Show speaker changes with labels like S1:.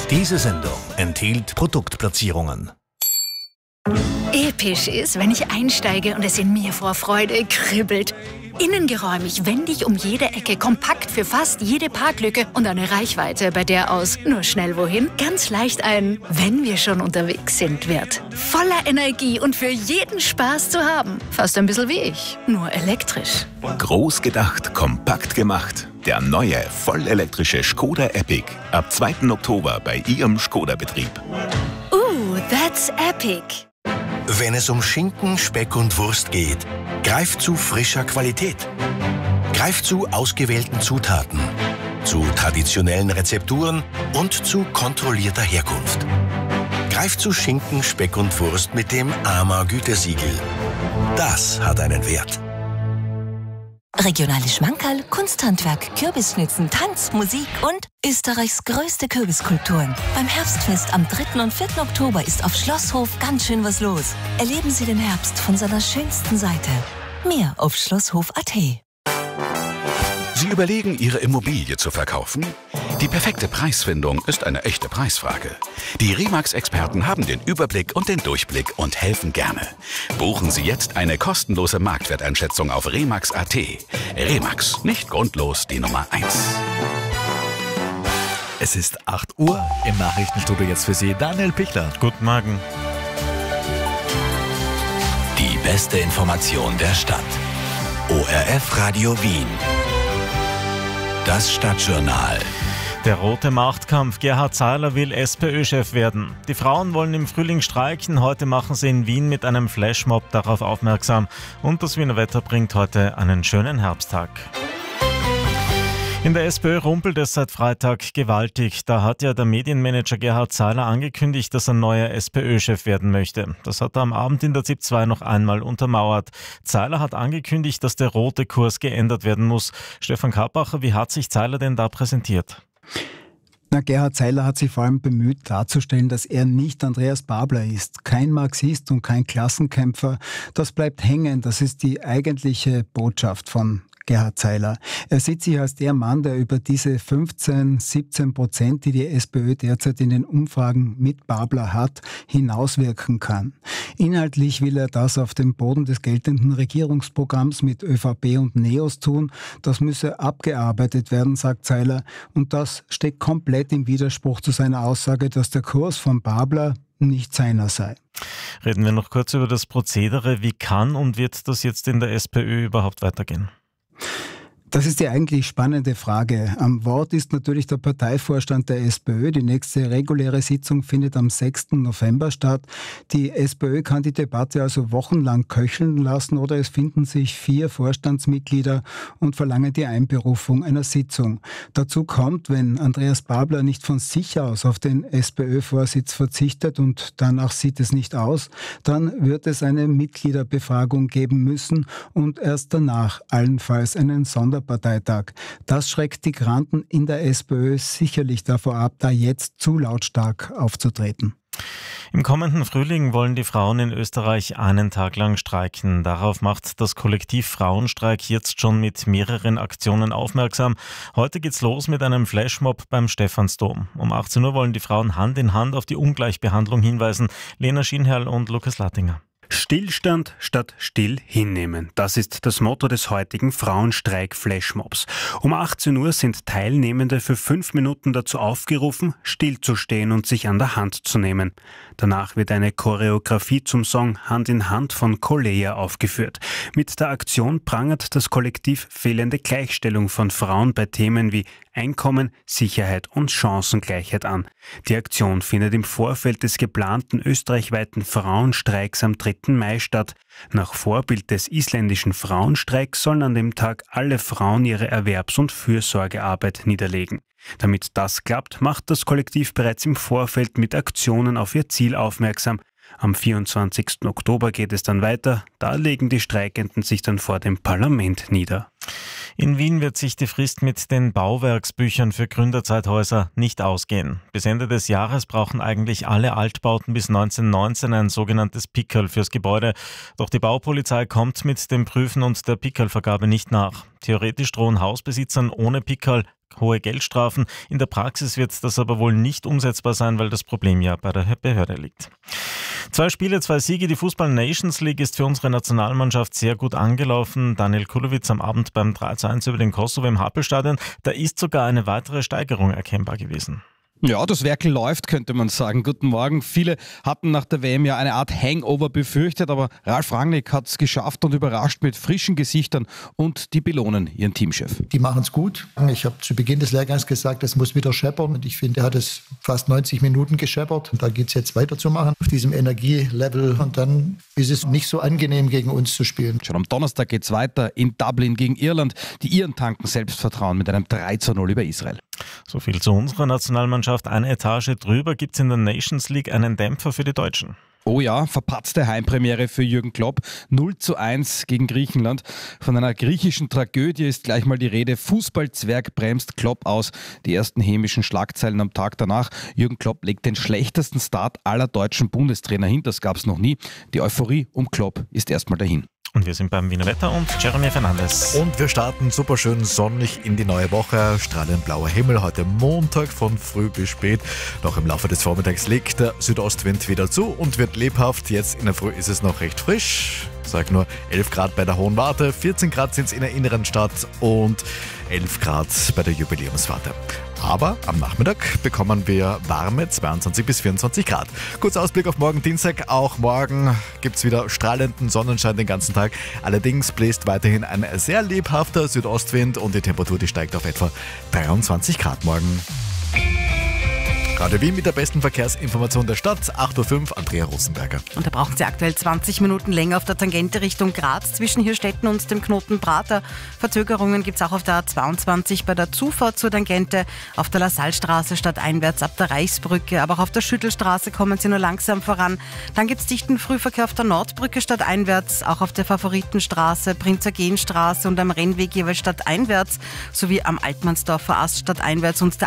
S1: Diese Sendung enthielt Produktplatzierungen.
S2: Episch ist, wenn ich einsteige und es in mir vor Freude kribbelt. Innengeräumig, wendig um jede Ecke, kompakt für fast jede Parklücke und eine Reichweite, bei der aus nur schnell wohin ganz leicht ein "Wenn wir schon unterwegs sind" wird. Voller Energie und für jeden Spaß zu haben. Fast ein bisschen wie ich, nur elektrisch.
S3: Groß gedacht, kompakt gemacht. Der neue, vollelektrische Škoda Epiq. Ab 2. Oktober bei Ihrem Škoda-Betrieb.
S2: That's epic.
S1: Wenn es um Schinken, Speck und Wurst geht, greift zu frischer Qualität. Greift zu ausgewählten Zutaten, zu traditionellen Rezepturen und zu kontrollierter Herkunft. Greift zu Schinken, Speck und Wurst mit dem AMA-Gütesiegel. Das hat einen Wert.
S4: Regionale Schmankerl, Kunsthandwerk, Kürbisschnitzen, Tanz, Musik und Österreichs größte Kürbiskulturen. Beim Herbstfest am 3. und 4. Oktober ist auf Schlosshof ganz schön was los. Erleben Sie den Herbst von seiner schönsten Seite. Mehr auf schlosshof.at.
S3: Sie überlegen, Ihre Immobilie zu verkaufen? Die perfekte Preisfindung ist eine echte Preisfrage. Die Remax-Experten haben den Überblick und den Durchblick und helfen gerne. Buchen Sie jetzt eine kostenlose Marktwerteinschätzung auf remax.at. Remax, nicht grundlos die Nummer 1.
S5: Es ist 8 Uhr, im Nachrichtenstudio jetzt für Sie Daniel Pichler.
S6: Guten Morgen.
S1: Die beste Information der Stadt. ORF Radio Wien. Das Stadtjournal.
S6: Der rote Machtkampf. Gerhard Zeiler will SPÖ-Chef werden. Die Frauen wollen im Frühling streiken. Heute machen sie in Wien mit einem Flashmob darauf aufmerksam. Und das Wiener Wetter bringt heute einen schönen Herbsttag. In der SPÖ rumpelt es seit Freitag gewaltig. Da hat ja der Medienmanager Gerhard Zeiler angekündigt, dass er neuer SPÖ-Chef werden möchte. Das hat er am Abend in der ZIP 2 noch einmal untermauert. Zeiler hat angekündigt, dass der rote Kurs geändert werden muss. Stefan Karpacher, wie hat sich Zeiler denn da präsentiert?
S7: Gerhard Zeiler hat sich vor allem bemüht darzustellen, dass er nicht Andreas Babler ist. Kein Marxist und kein Klassenkämpfer. Das bleibt hängen. Das ist die eigentliche Botschaft von Gerhard Zeiler. Er sieht sich als der Mann, der über diese 15-17%, die die SPÖ derzeit in den Umfragen mit Babler hat, hinauswirken kann. Inhaltlich will er das auf dem Boden des geltenden Regierungsprogramms mit ÖVP und NEOS tun. Das müsse abgearbeitet werden, sagt Zeiler. Und das steht komplett im Widerspruch zu seiner Aussage, dass der Kurs von Babler nicht seiner sei.
S6: Reden wir noch kurz über das Prozedere. Wie kann und wird das jetzt in der SPÖ überhaupt weitergehen?
S7: Das ist die eigentlich spannende Frage. Am Wort ist natürlich der Parteivorstand der SPÖ. Die nächste reguläre Sitzung findet am 6. November statt. Die SPÖ kann die Debatte also wochenlang köcheln lassen oder es finden sich 4 Vorstandsmitglieder und verlangen die Einberufung einer Sitzung. Dazu kommt, wenn Andreas Babler nicht von sich aus auf den SPÖ-Vorsitz verzichtet und danach sieht es nicht aus, dann wird es eine Mitgliederbefragung geben müssen und erst danach allenfalls einen Sonderparteitag. Das schreckt die Granden in der SPÖ sicherlich davor ab, da jetzt zu lautstark aufzutreten.
S6: Im kommenden Frühling wollen die Frauen in Österreich einen Tag lang streiken. Darauf macht das Kollektiv Frauenstreik jetzt schon mit mehreren Aktionen aufmerksam. Heute geht's los mit einem Flashmob beim Stephansdom. Um 18 Uhr wollen die Frauen Hand in Hand auf die Ungleichbehandlung hinweisen. Lena Schienherrl und Lukas Lattinger.
S8: Stillstand statt still hinnehmen. Das ist das Motto des heutigen Frauenstreik-Flashmobs. Um 18 Uhr sind Teilnehmende für 5 Minuten dazu aufgerufen, stillzustehen und sich an der Hand zu nehmen. Danach wird eine Choreografie zum Song Hand in Hand von Kolleja aufgeführt. Mit der Aktion prangert das Kollektiv fehlende Gleichstellung von Frauen bei Themen wie Einkommen, Sicherheit und Chancengleichheit an. Die Aktion findet im Vorfeld des geplanten österreichweiten Frauenstreiks am 3. Mai statt. Nach Vorbild des isländischen Frauenstreiks sollen an dem Tag alle Frauen ihre Erwerbs- und Fürsorgearbeit niederlegen. Damit das klappt, macht das Kollektiv bereits im Vorfeld mit Aktionen auf ihr Ziel aufmerksam. Am 24. Oktober geht es dann weiter. Da legen die Streikenden sich dann vor dem Parlament nieder.
S6: In Wien wird sich die Frist mit den Bauwerksbüchern für Gründerzeithäuser nicht ausgehen. Bis Ende des Jahres brauchen eigentlich alle Altbauten bis 1919 ein sogenanntes Pickerl fürs Gebäude. Doch die Baupolizei kommt mit dem Prüfen und der Pickerlvergabe nicht nach. Theoretisch drohen Hausbesitzern ohne Pickerl hohe Geldstrafen. In der Praxis wird das aber wohl nicht umsetzbar sein, weil das Problem ja bei der Behörde liegt. 2 Spiele, 2 Siege. Die Fußball-Nations League ist für unsere Nationalmannschaft sehr gut angelaufen. Daniel Kulowitz am Abend beim 3:1 über den Kosovo im Happelstadion. Da ist sogar eine weitere Steigerung erkennbar gewesen.
S9: Ja, das Werkel läuft, könnte man sagen. Guten Morgen. Viele hatten nach der WM ja eine Art Hangover befürchtet, aber Ralf Rangnick hat es geschafft und überrascht mit frischen Gesichtern und die belohnen ihren Teamchef.
S10: Die machen es gut. Ich habe zu Beginn des Lehrgangs gesagt, es muss wieder scheppern und ich finde, er hat es fast 90 Minuten gescheppert. Und da geht es jetzt weiterzumachen auf diesem Energielevel und dann ist es nicht so angenehm, gegen uns zu spielen.
S9: Schon am Donnerstag geht es weiter in Dublin gegen Irland. Die Iren tanken Selbstvertrauen mit einem 3:0 über Israel.
S6: So viel zu unserer Nationalmannschaft. Eine Etage drüber gibt es in der Nations League einen Dämpfer für die Deutschen.
S9: Oh ja, verpatzte Heimpremiere für Jürgen Klopp. 0:1 gegen Griechenland. Von einer griechischen Tragödie ist gleich mal die Rede. Fußballzwerg bremst Klopp aus. Die ersten hämischen Schlagzeilen am Tag danach. Jürgen Klopp legt den schlechtesten Start aller deutschen Bundestrainer hin. Das gab es noch nie. Die Euphorie um Klopp ist erstmal dahin.
S6: Und wir sind beim Wiener Wetter und Jeremy Fernandes.
S5: Und wir starten super schön sonnig in die neue Woche. Strahlend blauer Himmel heute Montag von früh bis spät. Noch im Laufe des Vormittags legt der Südostwind wieder zu und wird lebhaft. Jetzt in der Früh ist es noch recht frisch. Sag nur 11 Grad bei der Hohen Warte, 14 Grad sind es in der inneren Stadt und 11 Grad bei der Jubiläumswarte. Aber am Nachmittag bekommen wir warme 22 bis 24 Grad. Kurzer Ausblick auf morgen Dienstag. Auch morgen gibt es wieder strahlenden Sonnenschein den ganzen Tag. Allerdings bläst weiterhin ein sehr lebhafter Südostwind und die Temperatur die steigt auf etwa 23 Grad morgen. Radio Wien mit der besten Verkehrsinformation der Stadt, 8:05 Uhr, Andrea Rosenberger.
S11: Und da brauchen Sie aktuell 20 Minuten länger auf der Tangente Richtung Graz zwischen Hirstetten und dem Knoten Prater. Verzögerungen gibt es auch auf der A22 bei der Zufahrt zur Tangente, auf der Lassalstraße stadteinwärts ab der Reichsbrücke, aber auch auf der Schüttelstraße kommen Sie nur langsam voran. Dann gibt es dichten Frühverkehr auf der Nordbrücke stadteinwärts, auch auf der Favoritenstraße, Prinzergenstraße und am Rennweg jeweils stadteinwärts, sowie am Altmannsdorfer Ast stadteinwärts und der